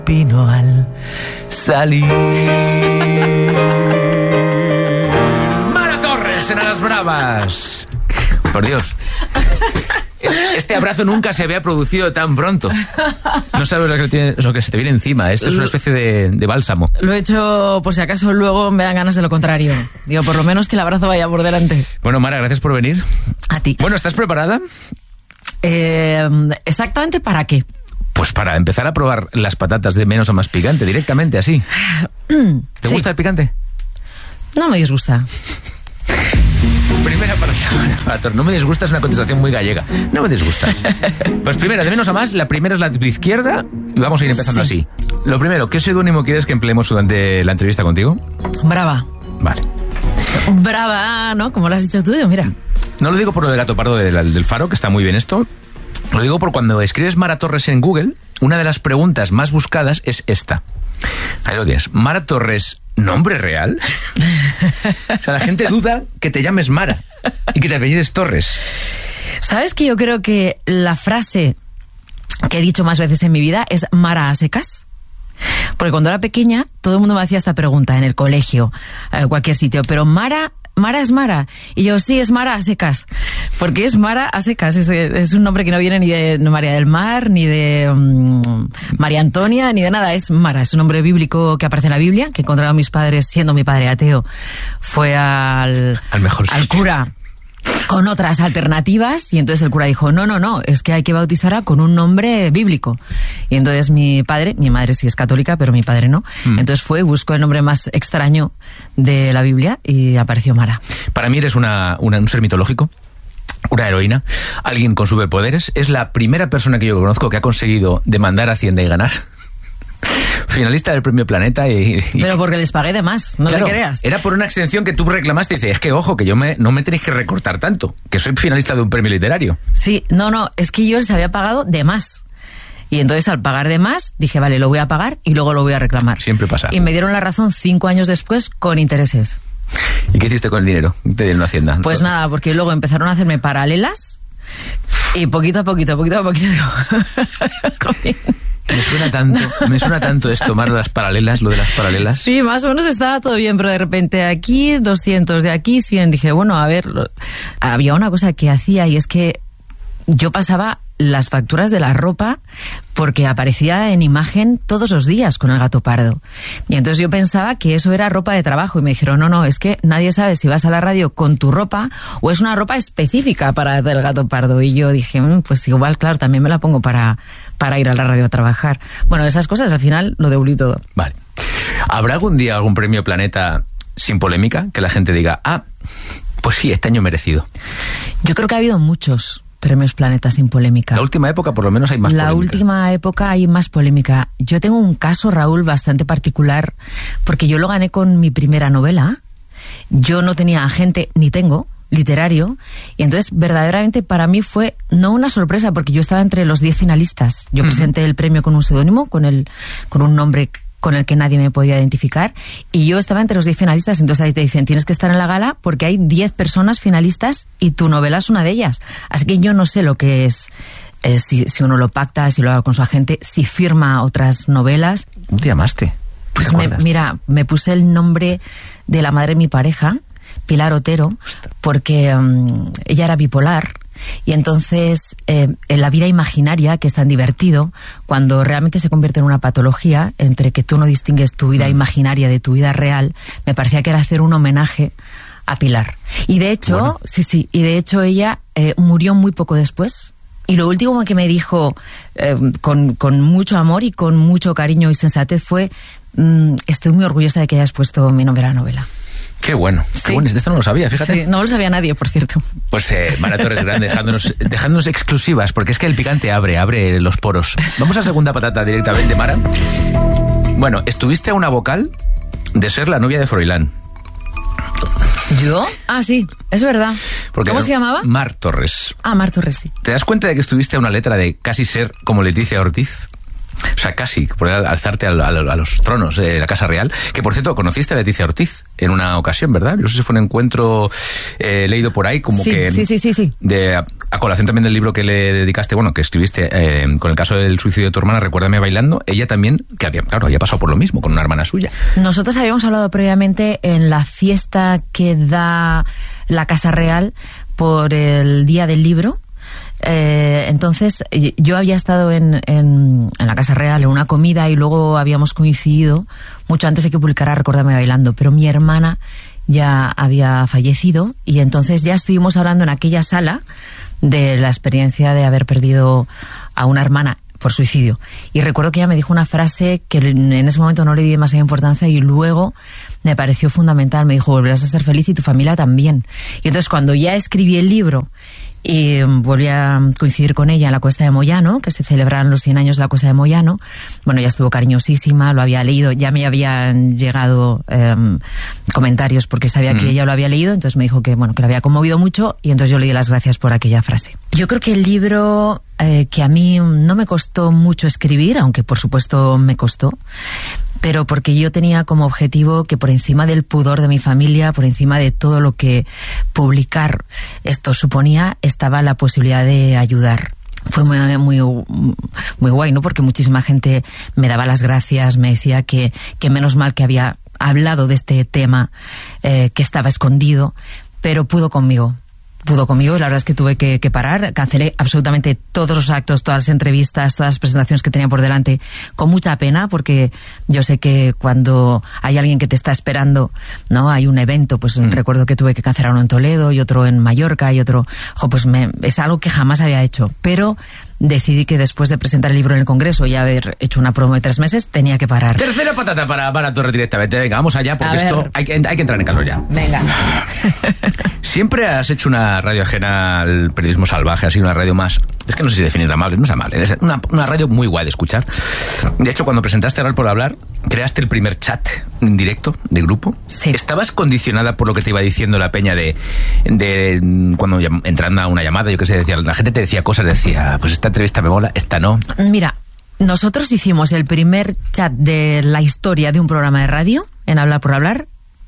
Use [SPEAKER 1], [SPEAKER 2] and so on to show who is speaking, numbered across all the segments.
[SPEAKER 1] Pino al salir. Mara Torres en Las Bravas. Por Dios. Este abrazo nunca se había producido tan pronto. No sabes lo que se te viene encima. Esto es una especie de bálsamo.
[SPEAKER 2] Lo he hecho por si acaso luego me dan ganas de lo contrario. Digo, por lo menos que el abrazo vaya por delante.
[SPEAKER 1] Bueno, Mara, gracias por venir.
[SPEAKER 2] A ti.
[SPEAKER 1] Bueno, ¿estás preparada?
[SPEAKER 2] ¿Exactamente para qué?
[SPEAKER 1] Pues para empezar a probar las patatas de menos a más picante, directamente así. ¿Te gusta el picante?
[SPEAKER 2] No me disgusta.
[SPEAKER 1] Primera patata. No me disgusta, es una contestación muy gallega. No me disgusta. Pues primera, de menos a más, la primera es la de tu izquierda. Y vamos a ir empezando así. Lo primero, ¿qué seudónimo quieres que empleemos durante la entrevista contigo?
[SPEAKER 2] Brava.
[SPEAKER 1] Vale.
[SPEAKER 2] Brava, ¿no? Como lo has dicho tú, mira.
[SPEAKER 1] No lo digo por lo del gato pardo del Faro, que está muy bien esto. Lo digo por cuando escribes Mara Torres en Google, una de las preguntas más buscadas es esta. Ahí lo tienes. Mara Torres, ¿nombre real? O sea, la gente duda que te llames Mara y que te apellides Torres.
[SPEAKER 2] ¿Sabes que yo creo que la frase que he dicho más veces en mi vida es Mara a secas? Porque cuando era pequeña, todo el mundo me hacía esta pregunta en el colegio, en cualquier sitio. Pero Mara es Mara. Y yo, sí, es Mara a secas. Porque es Mara a secas. Es un nombre que no viene ni de María del Mar, ni de María Antonia, ni de nada. Es Mara. Es un nombre bíblico que aparece en la Biblia, que encontraron mis padres, siendo mi padre ateo. Fue al cura con otras alternativas, y entonces el cura dijo, no, es que hay que bautizarla con un nombre bíblico. Y entonces mi madre sí es católica, pero mi padre no. Entonces fue y buscó el nombre más extraño de la Biblia y apareció Mara.
[SPEAKER 1] Para mí eres un ser mitológico, una heroína, alguien con superpoderes. Es la primera persona que yo conozco que ha conseguido demandar a Hacienda y ganar. Finalista del Premio Planeta
[SPEAKER 2] Pero porque les pagué de más, no
[SPEAKER 1] claro,
[SPEAKER 2] te creas.
[SPEAKER 1] Era por una exención que tú reclamaste y dices, es que ojo, que no me tenéis que recortar tanto, que soy finalista de un premio literario.
[SPEAKER 2] Sí, no, es que yo les había pagado de más. Y entonces al pagar de más, dije, vale, lo voy a pagar y luego lo voy a reclamar.
[SPEAKER 1] Siempre pasa.
[SPEAKER 2] Y me dieron la razón 5 años después con intereses.
[SPEAKER 1] ¿Y qué hiciste con el dinero? Te dieron Hacienda.
[SPEAKER 2] Pues nada, porque luego empezaron a hacerme paralelas y poquito a poquito.
[SPEAKER 1] Me suena tanto esto, Mara, las paralelas, lo de las paralelas.
[SPEAKER 2] Sí, más o menos estaba todo bien, pero de repente aquí 200, de aquí 100. Dije, bueno, a ver, había una cosa que hacía y es que yo pasaba las facturas de la ropa porque aparecía en imagen todos los días con el gato pardo. Y entonces yo pensaba que eso era ropa de trabajo y me dijeron, no, es que nadie sabe si vas a la radio con tu ropa o es una ropa específica para el gato pardo. Y yo dije, pues igual, claro, también me la pongo para ir a la radio a trabajar. Bueno, esas cosas al final lo devolví todo.
[SPEAKER 1] Vale. ¿Habrá algún día algún premio Planeta sin polémica? Que la gente diga, pues sí, este año merecido.
[SPEAKER 2] Yo creo que ha habido muchos premios Planeta sin polémica.
[SPEAKER 1] La última época por lo menos hay más polémica.
[SPEAKER 2] La última época hay más polémica. Yo tengo un caso, Raúl, bastante particular, porque yo lo gané con mi primera novela. Yo no tenía agente, ni tengo, literario, y entonces verdaderamente para mí fue no una sorpresa, porque yo estaba entre los 10 finalistas. Yo presenté el premio con un seudónimo, con un nombre con el que nadie me podía identificar, y yo estaba entre los 10 finalistas. Entonces ahí te dicen, tienes que estar en la gala porque hay 10 personas finalistas y tu novela es una de ellas. Así que yo no sé lo que es si uno lo pacta, si lo haga con su agente, si firma otras novelas.
[SPEAKER 1] ¿Cómo te llamaste?
[SPEAKER 2] Pues me puse el nombre de la madre de mi pareja, Pilar Otero, porque ella era bipolar. Y entonces, en la vida imaginaria, que es tan divertido, cuando realmente se convierte en una patología, entre que tú no distingues tu vida imaginaria de tu vida real, me parecía que era hacer un homenaje a Pilar. Y de hecho, y de hecho ella murió muy poco después. Y lo último que me dijo, con mucho amor y con mucho cariño y sensatez, fue, estoy muy orgullosa de que hayas puesto mi nombre a la novela.
[SPEAKER 1] Qué bueno, qué bueno. Esto no lo sabía, fíjate.
[SPEAKER 2] Sí, no lo sabía nadie, por cierto.
[SPEAKER 1] Pues Mara Torres Grande dejándonos exclusivas, porque es que el picante abre los poros. Vamos a segunda patata directamente, Mara. Bueno, estuviste a una vocal de ser la novia de Froilán.
[SPEAKER 2] ¿Yo? Ah, sí, es verdad. ¿Cómo se llamaba?
[SPEAKER 1] Mar Torres.
[SPEAKER 2] Mar Torres, sí.
[SPEAKER 1] ¿Te das cuenta de que estuviste a una letra de casi ser como Leticia Ortiz? O sea, casi poder alzarte a los tronos de la Casa Real. Que, por cierto, conociste a Leticia Ortiz en una ocasión, ¿verdad? Yo no sé si fue un encuentro leído por ahí, como
[SPEAKER 2] sí,
[SPEAKER 1] que...
[SPEAKER 2] Sí.
[SPEAKER 1] A colación también del libro que le dedicaste, bueno, que escribiste con el caso del suicidio de tu hermana, Recuérdame bailando. Ella también, que había pasado por lo mismo con una hermana suya.
[SPEAKER 2] Nosotros habíamos hablado previamente en la fiesta que da la Casa Real por el Día del Libro. Entonces yo había estado en la Casa Real en una comida y luego habíamos coincidido mucho antes de que publicara Recuérdame bailando, pero mi hermana ya había fallecido y entonces ya estuvimos hablando en aquella sala de la experiencia de haber perdido a una hermana por suicidio. Y recuerdo que ella me dijo una frase que en ese momento no le di demasiada importancia y luego me pareció fundamental. Me dijo, volverás a ser feliz y tu familia también. Y entonces cuando ya escribí el libro y volví a coincidir con ella en la Cuesta de Moyano, que se celebran los 100 años de la Cuesta de Moyano, bueno, ya estuvo cariñosísima, lo había leído, ya me habían llegado comentarios porque sabía que ella lo había leído, entonces me dijo que, bueno, que le había conmovido mucho y entonces yo le di las gracias por aquella frase. Yo creo que el libro que a mí no me costó mucho escribir, aunque por supuesto me costó, pero porque yo tenía como objetivo que por encima del pudor de mi familia, por encima de todo lo que publicar esto suponía, estaba la posibilidad de ayudar. Fue muy guay, ¿no? Porque muchísima gente me daba las gracias, me decía que menos mal que había hablado de este tema que estaba escondido, pero pudo conmigo, la verdad es que tuve que parar, cancelé absolutamente todos los actos, todas las entrevistas, todas las presentaciones que tenía por delante, con mucha pena, porque yo sé que cuando hay alguien que te está esperando, ¿no? Hay un evento, pues recuerdo que tuve que cancelar uno en Toledo y otro en Mallorca y otro, pues es algo que jamás había hecho, pero decidí que después de presentar el libro en el Congreso y haber hecho una promo de 3 meses, tenía que parar.
[SPEAKER 1] Tercera patata para Torre directamente. Venga, vamos allá, porque esto hay que entrar en calor ya.
[SPEAKER 2] Venga.
[SPEAKER 1] Siempre has hecho una radio ajena al periodismo salvaje, así una radio más... Es que no sé si definirla amable, no es amable. Es una radio muy guay de escuchar. De hecho, cuando presentaste Hablar por Hablar, creaste el primer chat en directo de grupo.
[SPEAKER 2] Sí.
[SPEAKER 1] ¿Estabas condicionada por lo que te iba diciendo la peña de cuando entraban a una llamada, yo qué sé, decía, la gente te decía cosas, decía, pues esta entrevista me mola, esta no?
[SPEAKER 2] Mira, nosotros hicimos el primer chat de la historia de un programa de radio, en Hablar por Hablar,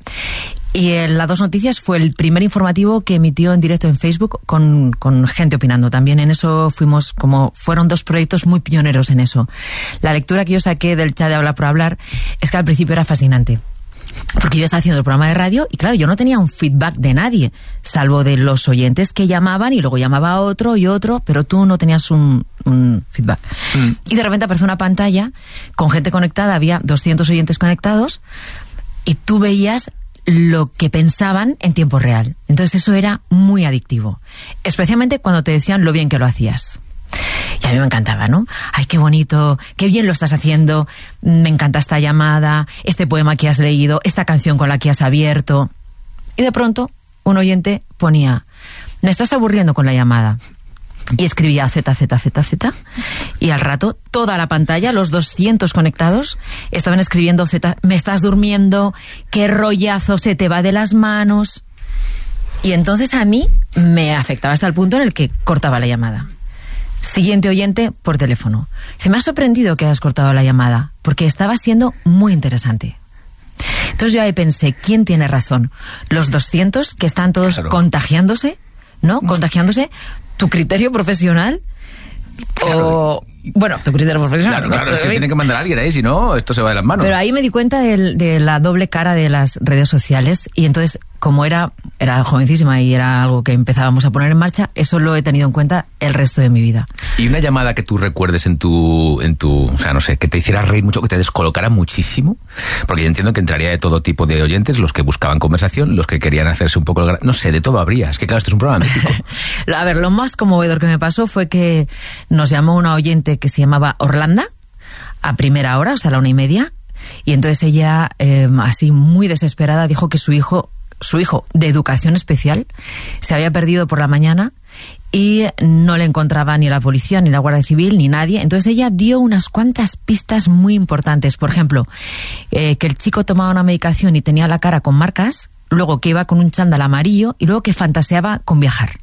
[SPEAKER 2] y en La Dos Noticias fue el primer informativo que emitió en directo en Facebook con gente opinando. También en eso fueron 2 proyectos muy pioneros en eso. La lectura que yo saqué del chat de Hablar por Hablar es que al principio era fascinante. Porque yo estaba haciendo el programa de radio y claro, yo no tenía un feedback de nadie, salvo de los oyentes que llamaban y luego llamaba a otro y otro, pero tú no tenías un feedback. Y de repente aparece una pantalla con gente conectada, había 200 oyentes conectados y tú veías lo que pensaban en tiempo real. Entonces eso era muy adictivo, especialmente cuando te decían lo bien que lo hacías. Y a mí me encantaba, ¿no? Ay, qué bonito, qué bien lo estás haciendo, me encanta esta llamada, este poema que has leído, esta canción con la que has abierto. Y de pronto un oyente ponía, me estás aburriendo con la llamada. Y escribía ZZZZ y al rato toda la pantalla, los 200 conectados, estaban escribiendo Z, me estás durmiendo, qué rollazo, se te va de las manos. Y entonces a mí me afectaba hasta el punto en el que cortaba la llamada. Siguiente oyente por teléfono. Se me ha sorprendido que hayas cortado la llamada, porque estaba siendo muy interesante. Entonces yo ahí pensé, ¿quién tiene razón? ¿Los 200 que están todos contagiándose? ¿No? Contagiándose. ¿Tu criterio profesional? O... Bueno, tu criterio profesional.
[SPEAKER 1] Claro, es que tiene que mandar a alguien ahí, si no, esto se va de las manos.
[SPEAKER 2] Pero ahí me di cuenta de la doble cara de las redes sociales y entonces, como era jovencísima y era algo que empezábamos a poner en marcha, eso lo he tenido en cuenta el resto de mi vida.
[SPEAKER 1] ¿Y una llamada que tú recuerdes en tu, o sea, no sé, que te hiciera reír mucho, que te descolocara muchísimo? Porque yo entiendo que entraría de todo tipo de oyentes, los que buscaban conversación, los que querían hacerse un poco... No sé, de todo habría. Es que claro, esto es un programa mítico.
[SPEAKER 2] A ver, lo más conmovedor que me pasó fue que nos llamó una oyente que se llamaba Orlanda a primera hora, o sea, a la 1:30, y entonces ella, así muy desesperada, dijo que su hijo de educación especial se había perdido por la mañana y no le encontraba ni la policía, ni la Guardia Civil, ni nadie. Entonces ella dio unas cuantas pistas muy importantes. Por ejemplo, que el chico tomaba una medicación y tenía la cara con marcas, luego que iba con un chándal amarillo y luego que fantaseaba con viajar.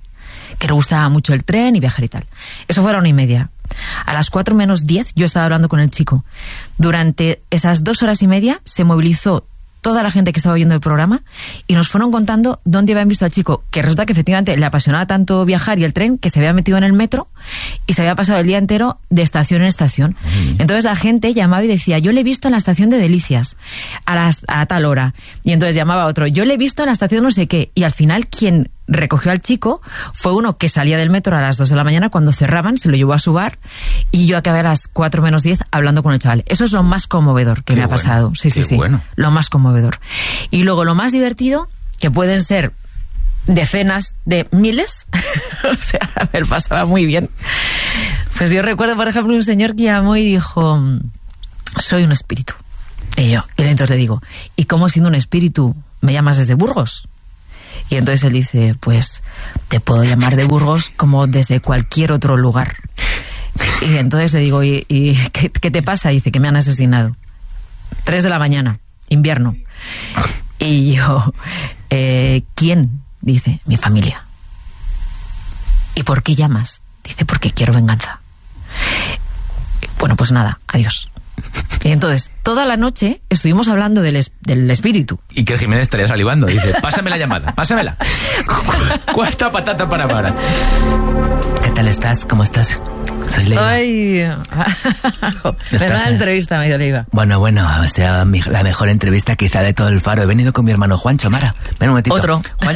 [SPEAKER 2] que le gustaba mucho el tren y viajar y tal. Eso fue a la 1:30. A las 4 menos 10 yo estaba hablando con el chico. Durante esas 2 horas y media se movilizó toda la gente que estaba oyendo el programa y nos fueron contando dónde habían visto al chico, que resulta que efectivamente le apasionaba tanto viajar y el tren que se había metido en el metro y se había pasado el día entero de estación en estación. Entonces la gente llamaba y decía, yo le he visto en la estación de Delicias a tal hora. Y entonces llamaba a otro, yo le he visto en la estación no sé qué. Y al final quien recogió al chico fue uno que salía del metro a las 2 de la mañana cuando cerraban, se lo llevó a su bar y yo acabé a las 4 menos 10 hablando con el chaval. Eso es lo más conmovedor que me ha pasado. Sí.
[SPEAKER 1] Bueno.
[SPEAKER 2] Lo más conmovedor. Y luego lo más divertido, que pueden ser decenas de miles, o sea, me pasaba muy bien. Pues yo recuerdo, por ejemplo, un señor que llamó y dijo, soy un espíritu. Y entonces le digo, ¿y cómo siendo un espíritu me llamas desde Burgos? Y entonces él dice, pues te puedo llamar de Burgos como desde cualquier otro lugar. Y entonces le digo, ¿y qué te pasa? Y dice que me han asesinado. 3 de la mañana, invierno. Y yo, ¿quién? Dice, mi familia. ¿Y por qué llamas? Dice, porque quiero venganza. Bueno, pues nada, adiós. Y entonces, toda la noche estuvimos hablando del espíritu.
[SPEAKER 1] Y que el Jiménez estaría salivando. Dice, pásame la llamada, pásamela. Cuarta patata para Mara.
[SPEAKER 3] ¿Qué tal estás? ¿Cómo estás? Soy Leiva.
[SPEAKER 2] Ay, menuda entrevista, medio Leiva.
[SPEAKER 3] Bueno, o sea, la mejor entrevista quizá de todo el Faro. He venido con mi hermano Juancho, Mara. Ven un momentito.
[SPEAKER 2] Otro.